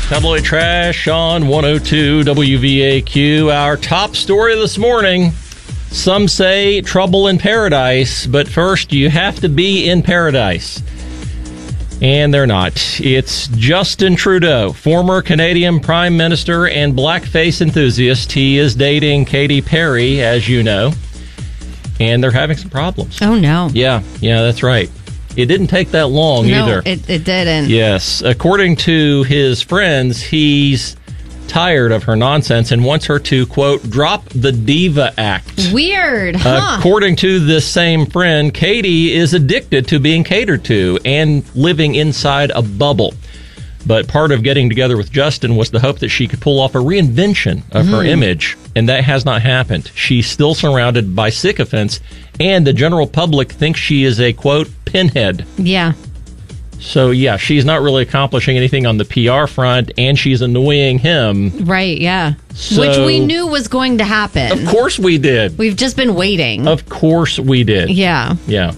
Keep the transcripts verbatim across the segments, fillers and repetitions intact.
Tabloid Trash on one oh two W V A Q. Our top story this morning. Some say trouble in paradise, but first you have to be in paradise. And they're not. It's Justin Trudeau, former Canadian Prime Minister and blackface enthusiast. He is dating Katy Perry, as you know. And they're having some problems. Oh, no. Yeah, yeah, that's right. It didn't take that long no, either. It, it didn't. Yes. According to his friends, he's tired of her nonsense and wants her to, quote, drop the diva act. Weird, huh? According to this same friend, Katy is addicted to being catered to and living inside a bubble. But part of getting together with Justin was the hope that she could pull off a reinvention of mm. her image, and that has not happened. She's still surrounded by sycophants, and the general public thinks she is a, quote, pinhead. Yeah. So, yeah, she's not really accomplishing anything on the P R front, and she's annoying him. Right, yeah. So, which we knew was going to happen. Of course we did. We've just been waiting. Of course we did. Yeah. Yeah.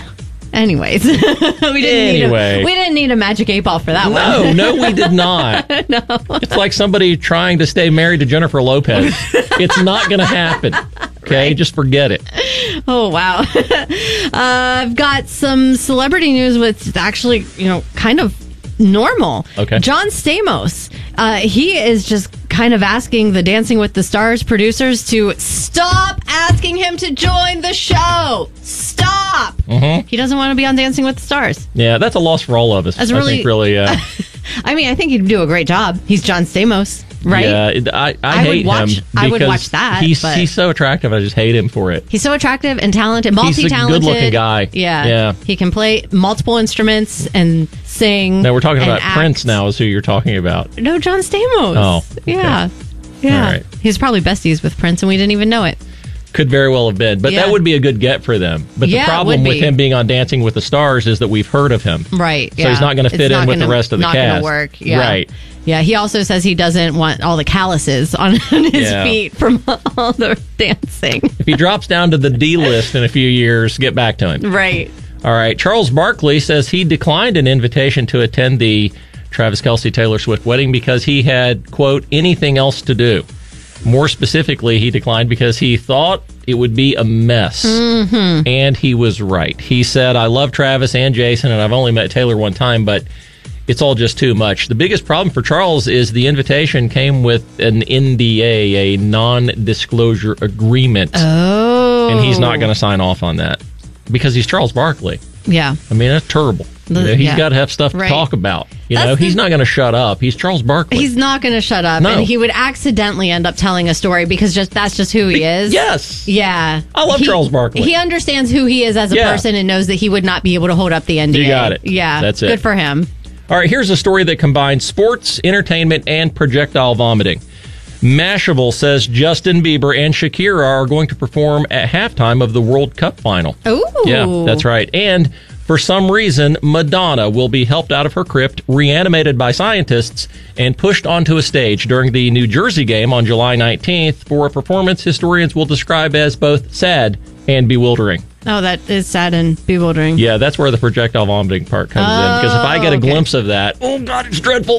Anyways. we didn't anyway. Need a, we didn't need a magic eight ball for that no, one. No, no, we did not. No. It's like somebody trying to stay married to Jennifer Lopez. It's not going to happen. Okay, right. Just forget it. Oh, wow. uh, I've got some celebrity news with actually, you know, kind of normal. Okay. John Stamos. Uh, he is just kind of asking the Dancing with the Stars producers to stop asking him to join the show. Stop. Mm-hmm. He doesn't want to be on Dancing with the Stars. Yeah, that's a loss for all of us. That's really, I think really. Uh, I mean, I think he'd do a great job. He's John Stamos. Right? Yeah, it, I, I, I hate would watch, him. I would watch that. He's, but he's so attractive. I just hate him for it. He's so attractive and talented, multi-talented. He's a good-looking guy. Yeah. yeah. He can play multiple instruments and sing. No, we're talking about act. Prince now is who you're talking about. No, John Stamos. Oh. Okay. Yeah. Yeah. All right. He's probably besties with Prince, and we didn't even know it. Could very well have been. But yeah. that would be a good get for them. But yeah, the problem be. with him being on Dancing with the Stars is that we've heard of him. Right. So yeah. he's not going to fit in with gonna, the rest of the not cast. Not going to work. Yeah. Right. Yeah, he also says he doesn't want all the calluses on his yeah. feet from all the dancing. If he drops down to the D list in a few years, get back to him. Right. All right. Charles Barkley says he declined an invitation to attend the Travis Kelce Taylor Swift wedding because he had, quote, anything else to do. More specifically, he declined because he thought it would be a mess. Mm-hmm. And he was right. He said, I love Travis and Jason, and I've only met Taylor one time, but it's all just too much. The biggest problem for Charles is the invitation came with an N D A, a non-disclosure agreement. Oh. And he's not going to sign off on that because he's Charles Barkley. Yeah. I mean, that's terrible. You know, he's yeah. got to have stuff to right. talk about. You That's know, the, he's not going to shut up. He's Charles Barkley. He's not going to shut up. No. And he would accidentally end up telling a story because just that's just who he is. Yes. Yeah. I love he, Charles Barkley. He understands who he is as a yeah. person and knows that he would not be able to hold up the N D A. You got it. Yeah. That's it. Good for him. All right, here's a story that combines sports, entertainment, and projectile vomiting. Mashable says Justin Bieber and Shakira are going to perform at halftime of the World Cup final. Ooh. Yeah, that's right. And for some reason, Madonna will be helped out of her crypt, reanimated by scientists, and pushed onto a stage during the New Jersey game on July nineteenth for a performance historians will describe as both sad and bewildering. Oh, that is sad and bewildering. Yeah, that's where the projectile vomiting part comes oh, in. Because if I get a okay. glimpse of that, oh, God, it's dreadful.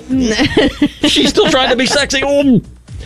She's still trying to be sexy. Oh.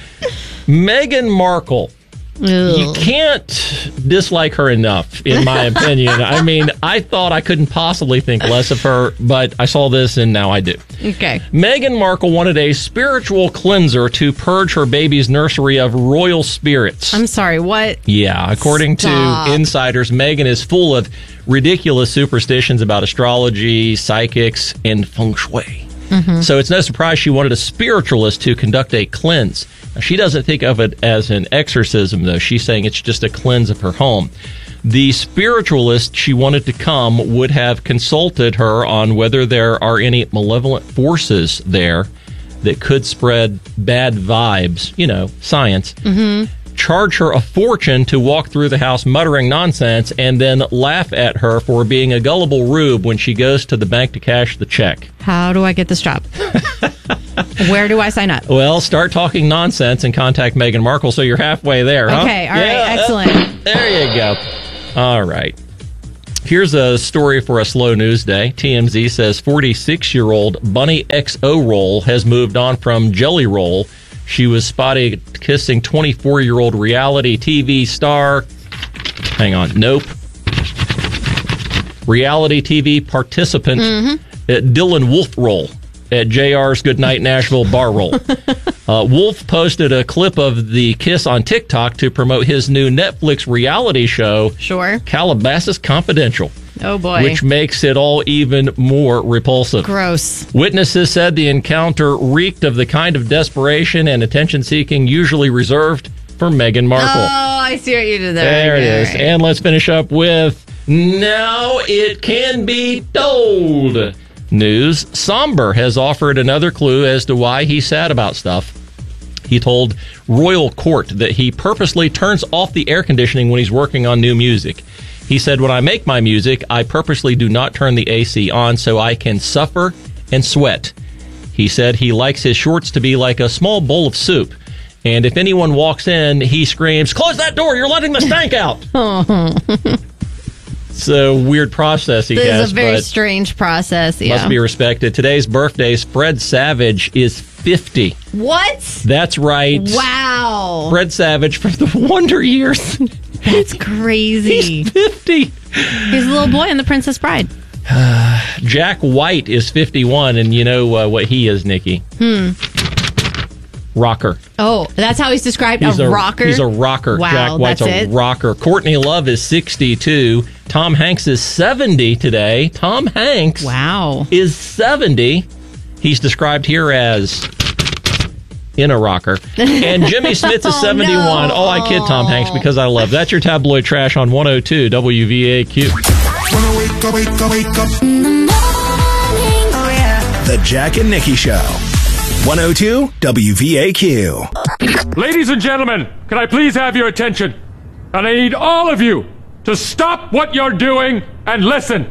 Meghan Markle. Ugh. You can't dislike her enough, in my opinion. I mean, I thought I couldn't possibly think less of her, but I saw this and now I do. Okay. Meghan Markle wanted a spiritual cleanser to purge her baby's nursery of royal spirits. I'm sorry, what? Yeah, according Stop. to insiders, Meghan is full of ridiculous superstitions about astrology, psychics, and feng shui. Mm-hmm. So it's no surprise she wanted a spiritualist to conduct a cleanse. Now, she doesn't think of it as an exorcism, though. She's saying it's just a cleanse of her home. The spiritualist she wanted to come would have consulted her on whether there are any malevolent forces there that could spread bad vibes, you know, science. Mm-hmm. Charge her a fortune to walk through the house muttering nonsense and then laugh at her for being a gullible rube when she goes to the bank to cash the check. How do I get this job? Where do I sign up? Well, start talking nonsense and contact Meghan Markle so you're halfway there, huh? Okay, all yeah, right, excellent. There you go. All right. Here's a story for a slow news day. T M Z says forty-six-year-old Bunny X O Roll has moved on from Jelly Roll. She was spotted kissing twenty-four-year-old reality T V star. Hang on. Nope. Reality T V participant mm-hmm. at Dylan Wolf Roll at J R's Goodnight Nashville Bar Roll. Uh, Wolf posted a clip of the kiss on TikTok to promote his new Netflix reality show, Sure. Calabasas Confidential. Oh, boy. Which makes it all even more repulsive. Gross. Witnesses said the encounter reeked of the kind of desperation and attention-seeking usually reserved for Meghan Markle. Oh, I see what you did there. There it Okay, is. right. And let's finish up with Now It Can Be Told news. Somber has offered another clue as to why he's sad about stuff. He told Royal Court that he purposely turns off the air conditioning when he's working on new music. He said, when I make my music, I purposely do not turn the A C on so I can suffer and sweat. He said he likes his shorts to be like a small bowl of soup. And if anyone walks in, he screams, "Close that door, you're letting the stank out." It's a weird process he this has. This is a very but strange process, yeah. must be respected. Today's birthdays, Fred Savage is fifty. What? That's right. Wow. Fred Savage from the Wonder Years. That's crazy. He's fifty. He's a little boy in The Princess Bride. Jack White is fifty-one, and you know uh, what he is, Nikki? Hmm. Rocker. Oh, that's how he's described? He's a, a rocker? He's a rocker. Wow, Jack White's that's a it? rocker. Courtney Love is sixty-two. Tom Hanks is seventy today. Tom Hanks wow. is seventy. He's described here as in a rocker. And Jimmy Smith is Oh, seventy-one. no. Oh, I kid Tom Hanks because I love. That's your tabloid trash on one oh two W V A Q. Wanna wake up, wake up, wake up in the morning. Oh, yeah. The Jack and Nikki Show. one oh two W V A Q. Ladies and gentlemen, can I please have your attention? And I need all of you to stop what you're doing and listen.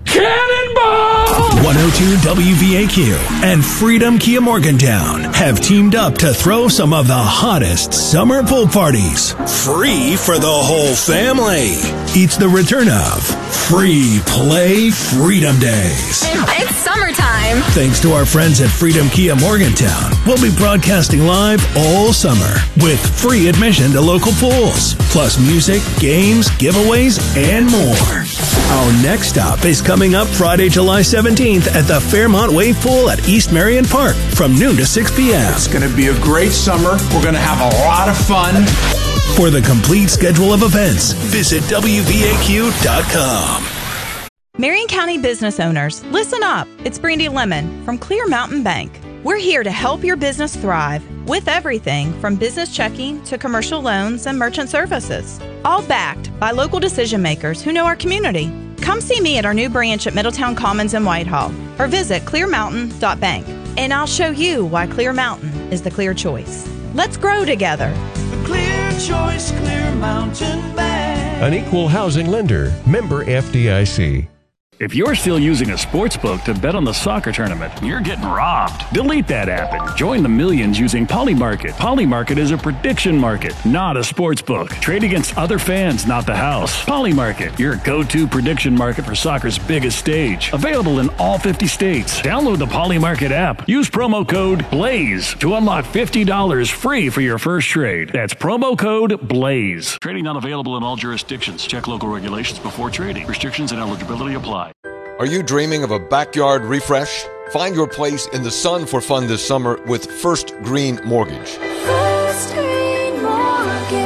Cannonball! one oh two W V A Q and Freedom Kia Morgantown have teamed up to throw some of the hottest summer pool parties free for the whole family. It's the return of Free Play Freedom Days. It's summertime. Thanks to our friends at Freedom Kia Morgantown, we'll be broadcasting live all summer with free admission to local pools, plus music, games, giveaways, and more. Our next stop is coming up Friday, July seventeenth at the Fairmont Wave Pool at East Marion Park from noon to six p.m. It's going to be a great summer. We're going to have a lot of fun. For the complete schedule of events, visit W V A Q dot com. Marion County business owners, listen up. It's Brandy Lemon from Clear Mountain Bank. We're here to help your business thrive with everything from business checking to commercial loans and merchant services, all backed by local decision makers who know our community. Come see me at our new branch at Middletown Commons in Whitehall or visit clear mountain dot bank, and I'll show you why Clear Mountain is the clear choice. Let's grow together. The clear choice, Clear Mountain Bank. An equal housing lender, member F D I C. If you're still using a sports book to bet on the soccer tournament, you're getting robbed. Delete that app and join the millions using Polymarket. Polymarket is a prediction market, not a sports book. Trade against other fans, not the house. Polymarket, your go-to prediction market for soccer's biggest stage. Available in all fifty states. Download the Polymarket app. Use promo code BLAZE to unlock fifty dollars free for your first trade. That's promo code BLAZE. Trading not available in all jurisdictions. Check local regulations before trading. Restrictions and eligibility apply. Are you dreaming of a backyard refresh? Find your place in the sun for fun this summer with First Green Mortgage. First Green Mortgage.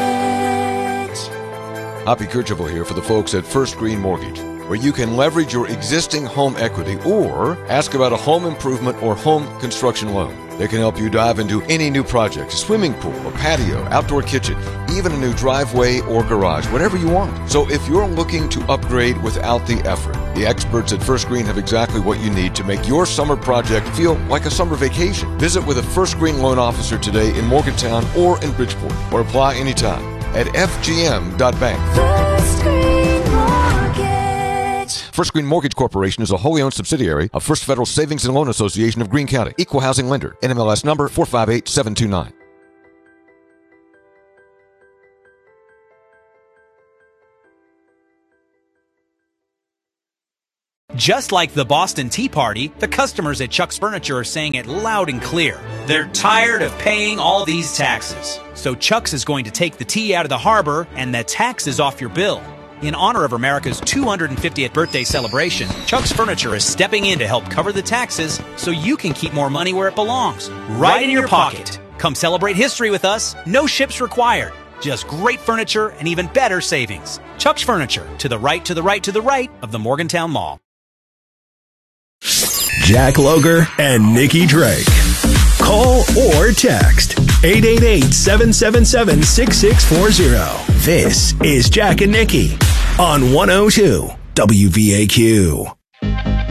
Hoppy Kercheval here for the folks at First Green Mortgage, where you can leverage your existing home equity or ask about a home improvement or home construction loan. They can help you dive into any new project, a swimming pool, a patio, outdoor kitchen, even a new driveway or garage, whatever you want. So if you're looking to upgrade without the effort, the experts at First Green have exactly what you need to make your summer project feel like a summer vacation. Visit with a First Green loan officer today in Morgantown or in Bridgeport, or apply anytime at f g m dot bank. First Green Mortgage. First Green Mortgage Corporation is a wholly owned subsidiary of First Federal Savings and Loan Association of Greene County. Equal housing lender. N M L S number four five eight seven two nine. Just like the Boston Tea Party, the customers at Chuck's Furniture are saying it loud and clear. They're tired of paying all these taxes. So Chuck's is going to take the tea out of the harbor and the taxes off your bill. In honor of America's two hundred fiftieth birthday celebration, Chuck's Furniture is stepping in to help cover the taxes so you can keep more money where it belongs, right in your pocket. Come celebrate history with us. No ships required. Just great furniture and even better savings. Chuck's Furniture, to the right, to the right, to the right of the Morgantown Mall. Jack Loger and Nikki Drake. Call or text eight eight eight, seven seven seven, six six four zero. This is Jack and Nikki on one oh two W V A Q.